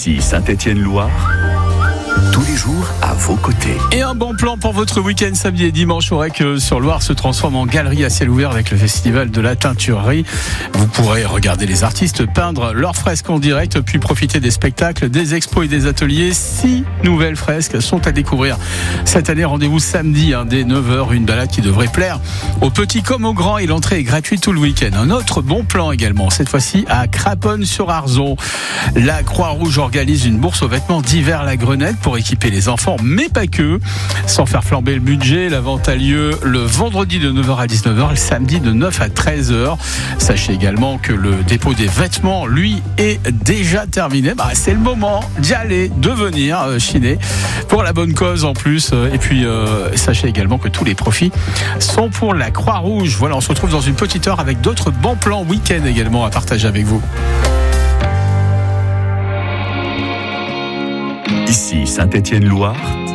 Ici Saint-Étienne-Loire, tous les jours à vos côtés. Et un bon plan pour votre week-end samedi et dimanche au REC sur Loire se transforme en galerie à ciel ouvert avec le festival de la teinturerie. Vous pourrez regarder les artistes peindre leurs fresques en direct, puis profiter des spectacles, des expos et des ateliers. 6 nouvelles fresques sont à découvrir cette année. Rendez-vous samedi dès 9h, une balade qui devrait plaire aux petits comme aux grands, et l'entrée est gratuite tout le week-end. Un autre bon plan également, cette fois-ci à Craponne-sur-Arzon. La Croix-Rouge organise une bourse aux vêtements d'hiver La Grenette pour équiper les enfants, mais pas que. Sans faire flamber le budget, la vente a lieu le vendredi de 9h à 19h, le samedi de 9 à 13h. Sachez également que le dépôt des vêtements, lui, est déjà terminé. C'est le moment d'y aller, de venir chiner pour la bonne cause en plus. Et puis, sachez également que tous les profits sont pour la Croix-Rouge. Voilà, on se retrouve dans une petite heure avec d'autres bons plans week-end également à partager avec vous. Ici Saint-Étienne-Loire,